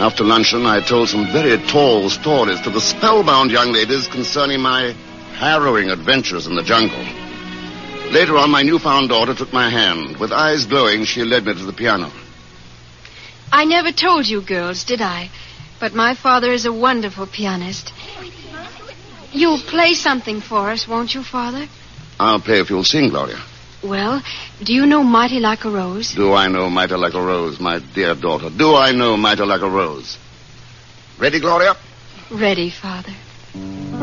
After luncheon, I told some very tall stories to the spellbound young ladies concerning my harrowing adventures in the jungle. Later on, my newfound daughter took my hand. With eyes glowing, she led me to the piano. I never told you girls, did I? But my father is a wonderful pianist. You'll play something for us, won't you, Father? I'll play if you'll sing, Gloria. Well, do you know Mighty Like a Rose? Do I know Mighty Like a Rose, my dear daughter? Do I know Mighty Like a Rose? Ready, Gloria? Ready, Father.